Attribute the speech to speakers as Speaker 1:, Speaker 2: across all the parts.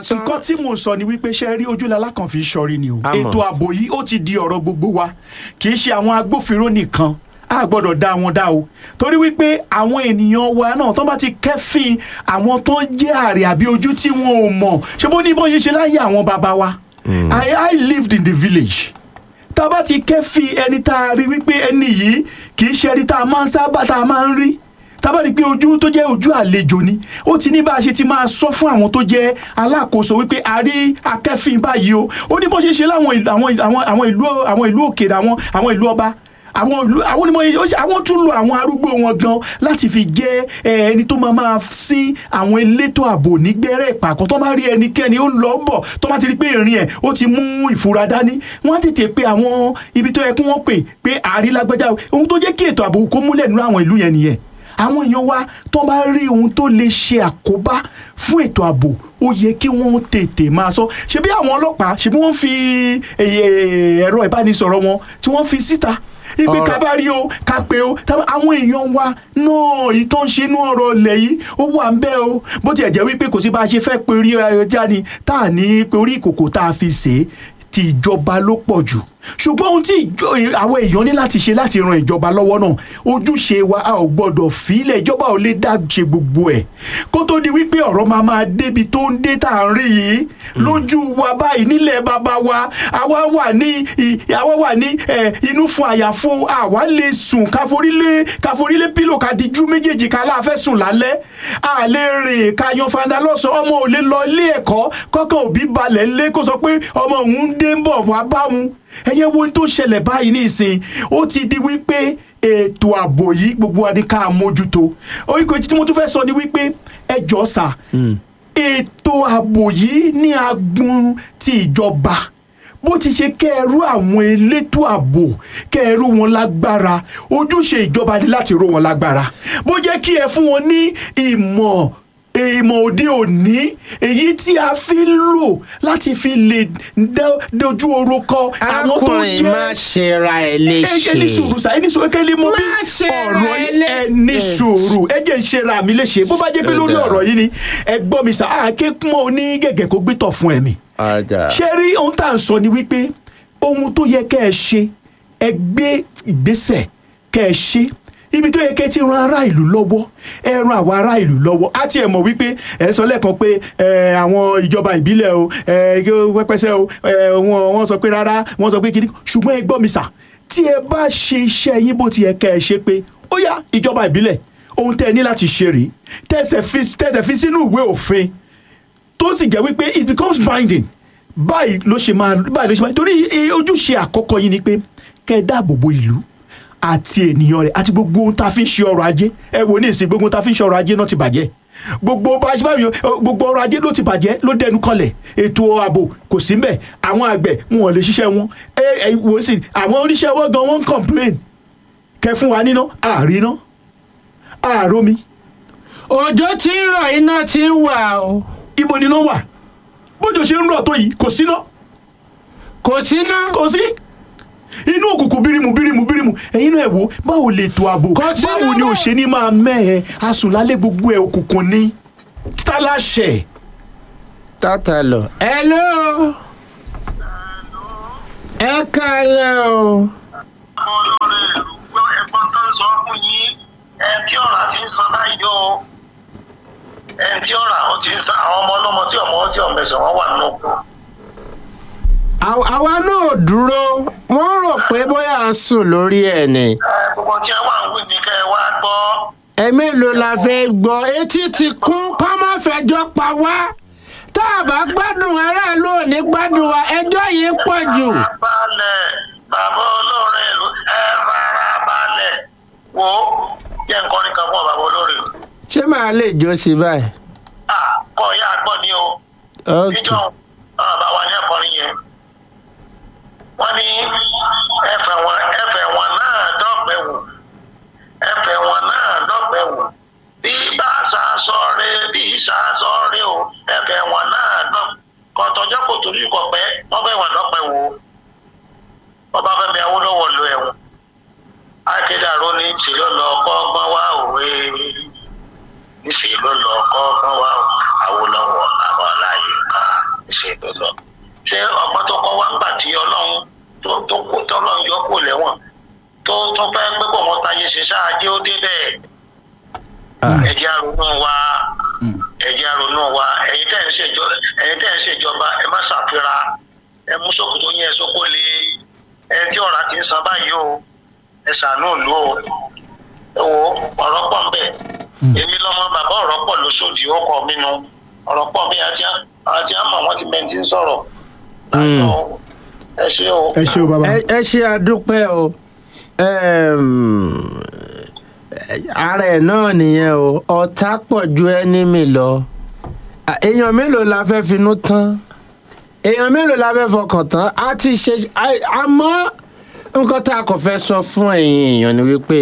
Speaker 1: lásán.
Speaker 2: nǹkan tí mo sọ ni wípé ṣe rí ojúlala kan fi ṣọrí ni o ètò ààbò yìí ó ti di ọ̀rọ̀ gbogbo wa kì í ṣe àwọn agbófinró nìkan a gbọ́dọ̀ dá wọn dá o torí wípé àwọn ènìyàn wa náà tó bá ti kẹ́fìn àwọn tó ń jẹ́ àrè àbí ojú tí wọn ò mọ̀ ṣé bó ní bó yẹ ṣe láyé àwọn bàbá wa I lived in the village tá a bá ti kẹ́fìn ẹni tá a rí wípé ẹni yìí kì í ṣe ẹni tá a máa ń sábà tá a máa ń rí tá a bá rí i pé ojú tó jẹ́ ojú àlejò ni ó ti ní bá a ṣe ti máa sọ fún àwọn tó jẹ́ alákòóso wípé a rí akẹ́fìn báyìí o ó ní bó ṣe ṣe láwọn ìlú òkèèrè àwọn ìlú ọba àwọn tún lo àwọn arúgbó wọn gan láti fi jẹ́ ẹni tó máa sí àwọn elétò ààbò nígbẹ́rẹ́ ìpàkọ́ tó máa rí ẹnikẹ́ni ó ń lọ bọ̀ tó máa ti rí pé ìrìn ẹ̀ ó ti mú ìfura dání wọ́n á tètè pe àwọn ibi tó yẹ kí wọ́n pè àrílágbájá ohun tó jẹ́ kí ètò ààbò kó múlẹ̀ nínú àwọn ìlú yẹn nìyẹn àwọn èèyàn wa tó bá rí ohun tó lè ṣe àkóbá fún ètò ààbò ó yẹ kí wọ́n tètè máa sọ ṣebí àwọn ọlọ́pàá ṣebí wọ́n fi ẹ̀rọ ìbánisọ̀rọ̀ wọn tí wọ́n fi síta ipe ká bá rí o ká pé o àwọn èèyàn wa náà yìí tó ń ṣe inú ọ̀rọ̀ ilẹ̀ yìí ó wà ń bẹ́ o bó tiẹ̀ jẹ́ wípé kò sí bá a ṣe fẹ́ pe orí ẹja ni tá à ní pe orí ìkòkò tá a fi ṣe é ti ìjọba ló pọ̀ jù ṣùgbọ́n ohun tí àwọn èèyàn ní láti ṣe láti ran ìjọba lọ́wọ́ náà ojúṣe wa a ò gbọ́dọ̀ fílẹ̀ ìjọba ò lè dá ṣe gbogbo ẹ̀ kó tó di wípé ọ̀rọ̀ máa débi tó ń dé tá à ń rí yìí lójú wa báyìí nílẹ̀ bàbá wa àwa wà ní inú fún àyà fún àwa lè sùn káforílé pílò ká dijú méjèèjì ká láàfẹ́ sùn lálẹ́ a lè rìn ká yan fanda lọ́sàn ọmọ ò lè lọ ilé ẹ̀kọ́ kọ́kọ́ òbí balẹ̀ lé kó sọ pé ọmọ òun dé ń bọ̀ wá bá òun ẹyẹ wo tó ṣẹlẹ̀ báyìí nísìn ó ti di wípé ètò ààbò yìí gbogbo wa ní ká mójútó oríkò tí mo tún fẹ́ sọ ni wípé ẹjọ́ sà ètò ààbò yìí ní agbọn ti ìjọba bó ti ṣe kẹ́ẹ̀rú àwọn elétò ààbò kẹ́ẹ̀rú wọn lágbára ojúṣe ìjọba ni láti ró wọn lágbára bó jẹ́ kí ẹ fún wọn ní ìmọ̀ òde òní èyí tí a fi ń lò láti fi lè dojú oró kọ àwọn tó jẹ́
Speaker 1: arákùnrin má ṣe ra ẹ léṣe
Speaker 2: ẹni sùúrù sa ẹni sùúrù kẹ́lẹ́ mọ bí ọ̀rọ̀ ẹni sùúrù ẹ jẹ́ ń ṣe ra mi léṣe bó bá jẹ́ pé lórí ọ̀rọ̀ yìí ni ẹ gbọ́ mi sà àáké pọ́n oní gẹ̀gẹ̀ kó gbé tọ̀ fún ẹ̀mí ṣé rí ohun tá à ń sọ ni wípé ohun tó yẹ kẹ́ ẹ ṣe ẹ gbé ìgbésẹ̀ kẹ́ ẹ ṣe ibi tó yẹ kẹ́ ti ran ará ìlú lọ́wọ́ ẹ ran àwọn ará ìlú lọ́wọ́ á tiẹ̀ mọ̀ wípé ẹ sọ lẹ́ẹ̀kan pé àwọn ìjọba ìbílẹ̀ o pẹ́pẹ́sẹ́ o wọ́n sọ pé rárá wọ́n sọ pé kiri ṣùgbọ́n ẹ gbọ́ mi sà tí ẹ bá ṣe iṣẹ́ yín bó ti yẹ kẹ́ ẹ ṣe pé ó yá ìjọba ìbílẹ̀ ohun tẹ́ ẹ ní láti ṣe rèé tẹ́sẹ̀ fi sínú ìwé òfin tó sì jẹ́ wípé it becomes binding báyìí ló ṣe máa torí ojúṣe àkọ́kọ́ yín ni pé kẹ́ ẹ dáàbò bo ìlú àti ènìyàn rẹ̀ àti gbogbo ohun tá a fi ń ṣe ọrọ̀ ajé ẹ wò ní ìsìn gbogbo ohun tá a fi ń ṣe ọrọ̀ ajé náà ti bàjẹ́ gbogbo ọrọ̀ ajé ló ti bàjẹ́ ló dẹnu kọlẹ̀ ètò ààbò kò sí mbẹ̀ àwọn àgbẹ̀ wọn ò lè ṣiṣẹ́ wọn wò sí àwọn oníṣẹ́ wọn gan wọn ń complain kẹ fún wa níná àáríná àárómi.
Speaker 1: òjò tí ń rọ̀ iná ti ń wà o.
Speaker 2: ibo níná wà bójò ṣe ń rọ̀ tó yìí kò síná.
Speaker 1: kò síná.
Speaker 2: kò sí inú òkùnkùn bírímù ẹ̀yin náà ẹ̀ wò báwo lè tó ààbò báwo ni ò ṣe ní máa mẹ́ẹ̀ asùnlálẹ̀ gbogbo ẹ̀ òkùnkùn ní tálàṣẹ̀.
Speaker 1: tata lọ. hello. ẹ kálẹ̀ o.
Speaker 3: olórí ìlú gbọ́ ẹ̀gbọ́n tó ń sọ fún yín tí ọ̀rà ti ń san báyìí o tí ọ̀rà ó ti ń san àwọn ọmọ ọlọ́mọ tí ọmọ ẹsẹ̀ wọn wà nínú òkú.
Speaker 1: àwa náà dúró wọ́n rò pé bóyá à ń sùn lórí ẹ̀ ni.
Speaker 3: gbogbo tí ẹ wà ń wí ní kẹ́ ẹ wá gbọ́.
Speaker 1: ẹ̀mélòó la fẹ́ gbọ́ etí ti kún ká má fẹjọ́ pa wá tá a bá gbádùn aráàlú ò ní gbádùn wa ẹjọ́ yìí pọ̀ jù.
Speaker 3: balẹ̀ bàbá olórin ìlú ẹ fara balẹ̀ wo jẹ́ nǹkan nìkan fún bàbá olórin ìlú.
Speaker 1: ṣé màá lè jó sí báyìí.
Speaker 3: kọ́ ìyá àgbọ̀ ni o. níjọ́ bàbá wa ní ẹ̀kọ́rin yẹn wọ́n ní ẹ̀fẹ̀ wọn náà dọ́pẹ́ wò ẹ̀fẹ̀ wọn náà dọ́pẹ́ wò bí bá ṣàṣọrẹ́ bí ṣàṣọrẹ́ o ẹ̀fẹ̀ wọn náà dọ́pẹ́ kọ̀tọ̀jọ́ kò torí kọ̀pẹ́ wọ́n fẹ́ wọn dọ́pẹ́ wò ọba Fẹ́mi Awólọ́wọ̀ lo ẹ̀wọ̀n akédàró ní tìlọ́ lọ kọ́gbọ́n wá òwe níṣẹ́ ló lọ kọ́gbọ́n wá Awólọ́wọ̀ àbọ̀láyé kan. tó kó tọ́lọ́ yọ kó lẹ́wọ̀n tó fẹ́ pé kó wọn táyé ṣe ṣáájú ó dé bẹ́ẹ̀. ẹ̀jẹ̀ àrònú wa ẹ̀yin tẹ́ ń ṣèjọba ẹ má ṣàfihàn ẹ mú sókòtò yẹn sókò lé ẹ tí ọ̀rá ti ń san báyìí o ẹ ṣàánú ìlú o ẹ wo ọ̀rọ̀ pọ̀ ń bẹ̀ èmi lọ́mọ bàbá ọ̀rọ̀ pọ̀ lóṣòdì ọkọ̀ mi nu ọ̀rọ̀ pọ̀ mi àti àmọ̀ wọn ti bẹ́ẹ̀ ti ń sọ̀rọ̀ ẹ ṣé o.
Speaker 2: ẹ ṣé o bàbá.
Speaker 1: ẹ ṣé àdúpẹ́ o ara ẹ̀ náà nìyẹn o ọ̀tá pọ̀ ju ẹnímì lọ èèyàn mélòó la fẹ́ finú tán èèyàn mélòó la fẹ́ fọkàn tán a ti ṣe àmọ́ nǹkan tá a kò fẹ́ sọ fún ẹ̀yin èèyàn ni wípé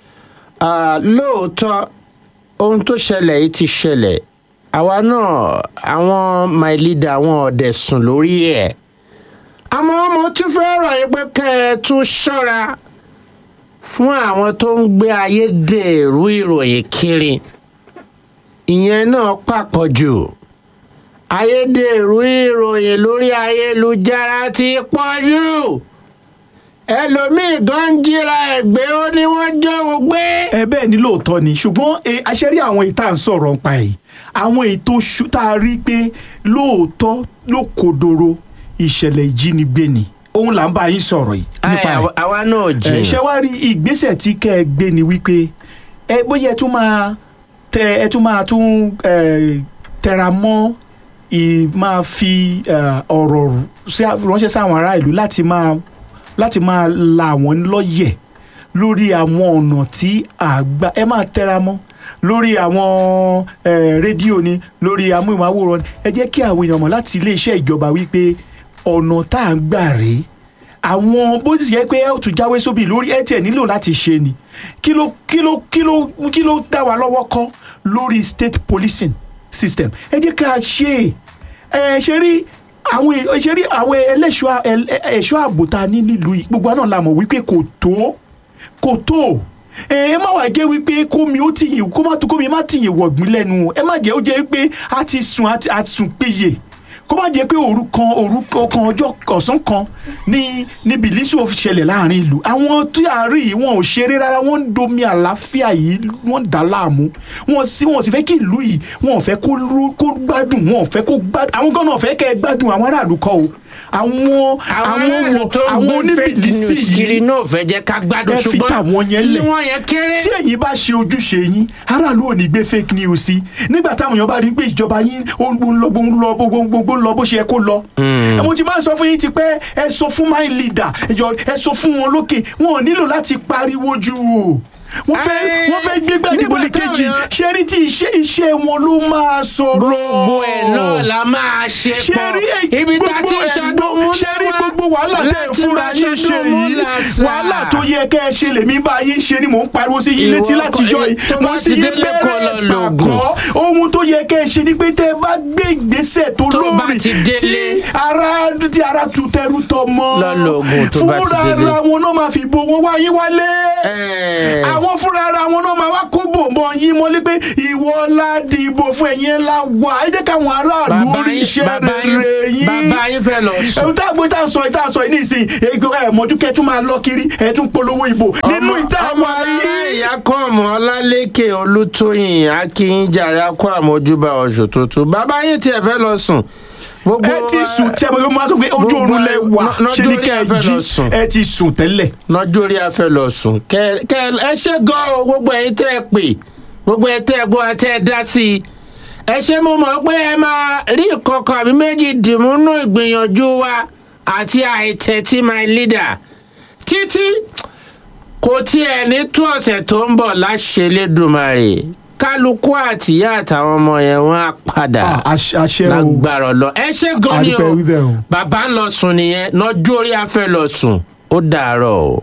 Speaker 1: lóòótọ́ ohun tó ṣẹlẹ̀ yìí ti ṣẹlẹ̀ àwa náà àwọn my leader àwọn ọ̀dẹ̀ sùn lórí ẹ̀ àmọ́ mo tún fẹ́ rọ̀ yín pé kẹ́ ẹ tún ṣọ́ra fún àwọn tó ń gbé ayédèrú ìròyìn kiri ìyẹn náà pàpọ̀ jù ayédèrú ìròyìn lórí ayélujára ti pọ̀ jù ẹlòmíì gan jíra ẹgbẹ́ ó ní wọ́n jọ̀hún gbé.
Speaker 2: bẹ́ẹ̀ ni lóòótọ́ ni ṣùgbọ́n aṣẹ́rí àwọn èyí tá à ń sọ̀rọ̀ nípa ẹ̀ àwọn èyí tó tá a rí pé lóòótọ́ ló kodoro ìṣẹ̀lẹ̀ ìjínigbé ni òun là ń bá yín sọ̀rọ̀ yìí nípa ẹ̀.
Speaker 1: àwa náà jẹ́.
Speaker 2: ṣé wàá rí ìgbésẹ̀ tí kẹ́ ẹ gbé ni wípé bóyá ẹ tún máa tẹra mọ́ máa fi ọ̀rọ̀ ránṣẹ́ sáwọn ará ìlú láti máa la àwọn lọ́yẹ̀ lórí àwọn ọ̀nà tí àgbà ẹ máa tẹra mọ́ lórí àwọn rédíò ni lórí amóhùnmáwòrán ẹ jẹ́ kí àwọn èèyàn mọ̀ láti iléeṣẹ́ ìjọba wípé ọ̀nà tá à ń gbà rèé àwọn bó ti yẹ pé ẹ ó tún jáwé sóbì lórí ẹ tiẹ̀ nílò láti ṣe ni kí ló dá wa lọ́wọ́ kọ́ lórí state policing system ẹ jẹ́ ká ṣe ṣe rí àwọn ẹ̀ṣọ́ ààbò tá a ní nílùú yìí gbogbo náà la mọ̀ wípé kò tó ẹ má wàá jẹ́ wípé kómi má tìyìn wọ̀gbìn lẹ́nu ẹ má jẹ́ ó jẹ́ wípé a ti sùn péye kó má jẹ́ pé òru kan ọjọ́ ọ̀sán kan ní bìlísù ṣẹlẹ̀ láàrin ìlú àwọn tí a rí yìí wọn ò ṣeré rárá wọ́n ń domi àlàáfíà yìí wọ́n ń dà láàmú wọn sì fẹ́ kí ìlú yìí wọn ò fẹ́ kó gbádùn wọn ò fẹ́ kó gbádùn àwọn gan náà fẹ́ kẹ́ ẹ gbádùn àwọn aráàlú kọ́ o àwọn oníbìlísì
Speaker 1: yìí náà fẹ́ jẹ́ ká gbádùn ṣùgbọ́n tí wọ́n yẹn kéré. tí
Speaker 2: ẹ̀yin bá ṣe ojúṣe yín aráàlú ò ní gbé fake news sí nígbà táwọn èèyàn bá rí pé ìjọba yín ó ń lọ bó ṣe yẹ kó lọ. mo ti máa ń sọ fún yín ti pẹ́ ẹ sọ fún my leader ẹ sọ fún wọn lókè wọn ò nílò láti pariwo jù o wọ́n fẹ́ gbégbá ìdìbò ní kejì ṣe rí tí iṣẹ́ wọn ló máa sọ̀rọ̀.
Speaker 1: gbogbo ẹ̀ náà la máa ṣe pọ̀ ibi tá a ti ṣàdún mú
Speaker 2: ṣe rí gbogbo wàhálà tẹ́ ẹ fúnra yín ṣe yìí wàhálà tó yẹ kẹ́ ẹ ṣe lèmi bá yín ṣe ni mò ń pariwo sí yín létí látijọ́ yìí mo sì yín bẹ̀rẹ̀ pàkọ́ ohun tó yẹ kẹ́ ẹ ṣe ni pé tẹ́ ẹ bá gbé ìgbésẹ̀ tó lórí tí ara tu tẹrú tọmọ fúnra ara wọn náà máa fi bo wọn wáyé wálé àwọn fúnra ara wọn náà máa wá kó bòǹbò yín mọ́lé pé ìwọ la dìbò fún ẹ̀yin ẹ̀ la wà ẹ jẹ́ káwọn aráàlú orí iṣẹ́ rere yín.
Speaker 1: bàbá yín fẹ́ lọ sùn.
Speaker 2: ẹ̀rù táàgbé tá a sọ yìí nísìn mọ̀jú kẹ́ tún máa lọ kiri ẹ̀ tún polówó ìbò nínú ìta àwọn ayé.
Speaker 1: ìyá kọ́ ọmọ ọlálékè olùtóyìn akínyìnjàre akọ àmójúbà ọ̀ṣọ́ tuntun bàbá yín tiẹ̀ fẹ́ lọ sùn.
Speaker 2: ẹ ti sùn tí a máa sọ pé ojú oorun lẹ wà ṣe ni kẹ́ ẹ jí ẹ ti sùn tẹ́lẹ̀.
Speaker 1: lọ́jọ́ orí afẹ́ lọ sùn ẹ ṣe gan o gbogbo ẹ̀yin tẹ́ ẹ pè gbogbo ẹ̀ tẹ́ ẹ gbọ́ tẹ́ ẹ dá sí i ẹ ṣe mo mọ̀ pé ẹ máa rí ìkọ̀kọ̀ àbí méjì dìmúnú ìgbìyànjú wa àti àìtẹ́tí my leader títí kò tiẹ̀ ní tó ọ̀sẹ̀ tó ń bọ̀ láṣẹ lẹ́dùnmarè kálukú àtìyá àtàwọn ọmọ yẹn wọn á padà lágbára lọ ẹ ṣe gan ni o bàbá ń lọ sùn nìyẹn lọ́jọ́ orí afẹ́ lọ sùn ó dàárọ̀ o.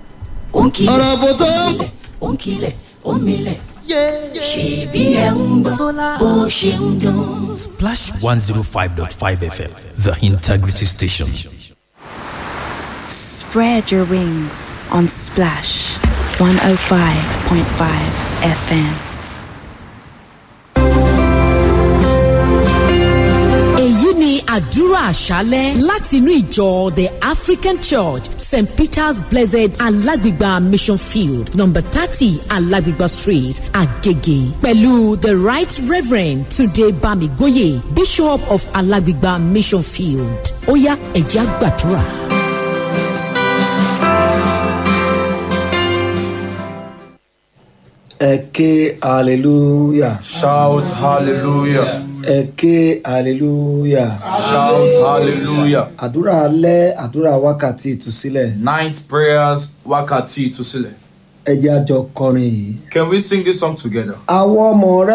Speaker 4: ọ̀rọ̀ bò tó ń kilẹ̀ ó milẹ̀ ṣèbí ẹ̀ ń gbọ́ bó ṣe ń dún.
Speaker 5: Splash 105.5 FM, the integrity station.
Speaker 6: Spread your wings on Splash 105.5 FM.
Speaker 7: Èyí ni àdúrà àṣálẹ́ láti inú ìjọ The African Church St. Peter's Blessed Alagbigba Mission Field, number 30 Alagbigba Street, Agege. Pẹ̀lú the Right Reverend Tunde Bamigboye, Bishop of Alagbigba Mission Field. Oya ẹ jẹ́ á gbàdúrà.
Speaker 8: Eke hallelujah.
Speaker 9: Shout hallelujah.
Speaker 8: Eke hallelujah.
Speaker 9: Shout hallelujah.
Speaker 8: Àdúrà alẹ́, àdúrà wákàtí ìtúsílẹ̀.
Speaker 9: Night prayers, wákàtí ìtúsílẹ̀.
Speaker 8: Ẹ jẹ́ á jọ kọrin yìí.
Speaker 9: Can we sing this song together?
Speaker 8: Àwọn ọmọ rẹ